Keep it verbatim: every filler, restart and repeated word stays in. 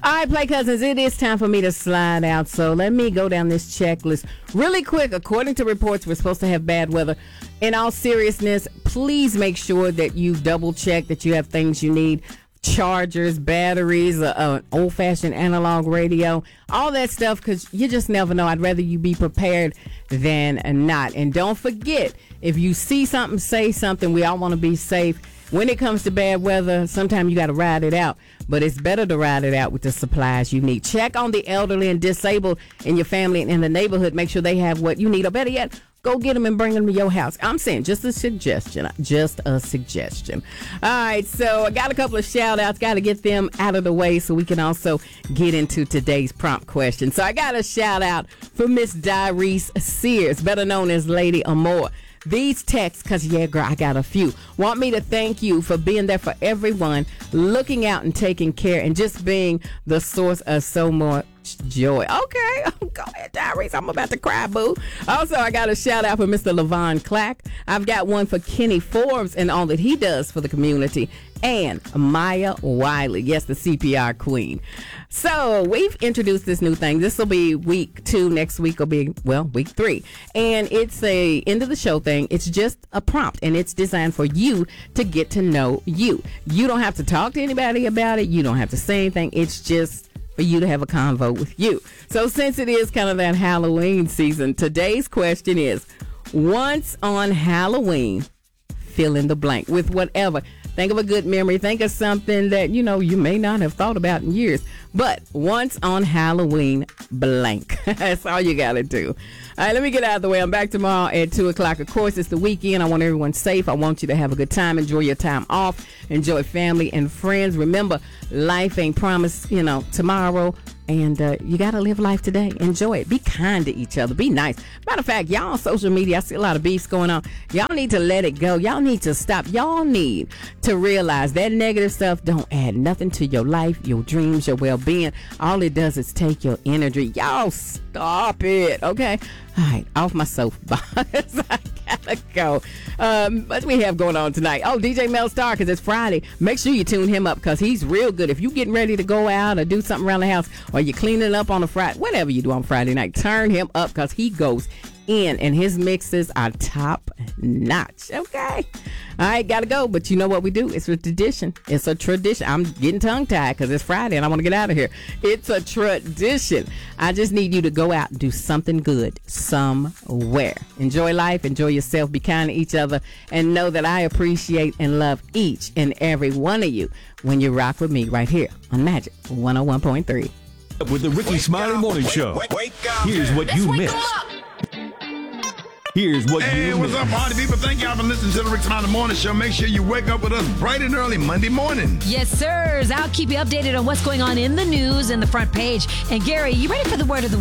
All right, Play Cousins, it is time for me to slide out. So let me go down this checklist really quick. According to reports, we're supposed to have bad weather. In all seriousness, please make sure that you double check that you have things you need. Chargers, batteries, uh, uh, old-fashioned analog radio, all that stuff, because you just never know. I'd rather you be prepared than not. And don't forget, if you see something, say something. We all want to be safe. When it comes to bad weather, sometimes you got to ride it out, but it's better to ride it out with the supplies you need. Check on the elderly and disabled in your family and in the neighborhood. Make sure they have what you need, or better yet, go get them and bring them to your house. I'm saying just a suggestion, just a suggestion. All right, so I got a couple of shout outs, got to get them out of the way so we can also get into today's prompt question. So I got a shout out for Miss Dyrese Sears, better known as Lady Amore. These texts, because, yeah, girl, I got a few, want me to thank you for being there for everyone, looking out and taking care, and just being the source of so much joy. Okay, go ahead, Tyrese. I'm about to cry, boo. Also, I got a shout out for Mister Levon Clack. I've got one for Kenny Forbes and all that he does for the community. And Maya Wiley, yes, the C P R queen. So we've introduced this new thing. This will be week two. Next week will be, well, week three. And it's a end of the show thing. It's just a prompt, and it's designed for you to get to know you. You don't have to talk to anybody about it. You don't have to say anything. It's just for you to have a convo with you. So since it is kind of that Halloween season, today's question is, once on Halloween, fill in the blank with whatever. Think of a good memory. Think of something that, you know, you may not have thought about in years. But once on Halloween, blank. That's all you got to do. All right, let me get out of the way. I'm back tomorrow at two o'clock. Of course, it's the weekend. I want everyone safe. I want you to have a good time. Enjoy your time off. Enjoy family and friends. Remember, life ain't promised, you know, tomorrow. And uh, you got to live life today. Enjoy it. Be kind to each other. Be nice. Matter of fact, y'all on social media, I see a lot of beefs going on. Y'all need to let it go. Y'all need to stop. Y'all need to realize that negative stuff don't add nothing to your life, your dreams, your well-being. All it does is take your energy. Y'all stop it, okay? All right, off my soapbox. I gotta go. Um, what do we have going on tonight? Oh, D J Mel Star, because it's Friday. Make sure you tune him up, because he's real good. If you getting ready to go out or do something around the house, or you're cleaning up on a Friday, whatever you do on Friday night, turn him up, because he goes in, and his mixes are top notch. Okay. All right, gotta go. But you know what we do? It's a tradition. It's a tradition. I'm getting tongue tied because it's Friday and I want to get out of here. It's a tradition. I just need you to go out and do something good somewhere. Enjoy life. Enjoy yourself. Be kind to each other. And know that I appreciate and love each and every one of you when you rock with me right here on Magic one oh one point three. With the Ricky Smiley Morning Show. Here's what you missed. Here's what hey, you what's missed. up, party people? Thank y'all for listening to the Rick Smiley Morning Show. Make sure you wake up with us bright and early Monday morning. Yes, sirs. I'll keep you updated on what's going on in the news and the front page. And Gary, you ready for the word of the